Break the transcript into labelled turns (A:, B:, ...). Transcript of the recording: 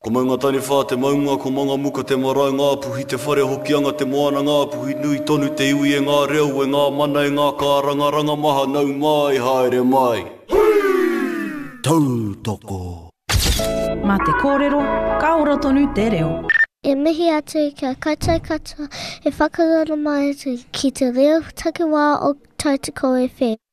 A: Ko maunga tani whā te maunga, ko manga muka te marae ngā puhi, te whare hokianga te moana ngā puhi, nui tonu te iwi e ngā reo, e ngā mana e ngā kāranga, ranga maha nau mai, haere mai. Tautoko.
B: Mā te kōrero, ka ora tonu te reo.
C: E mihi atu kia kaitai katoa, e whakarara mai atu ki te reo takiwā o Tautoko FM.